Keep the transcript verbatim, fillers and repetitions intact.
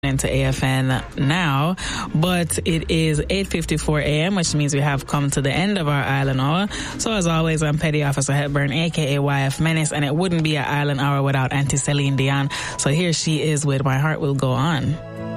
into A F N now, but it is eight fifty-four a.m., which means we have come to the end of our Island Hour. So as always, I'm Petty Officer Hepburn, aka Y F Menace, and it wouldn't be an Island Hour without Auntie Celine Dion. So here she is with My Heart Will Go On.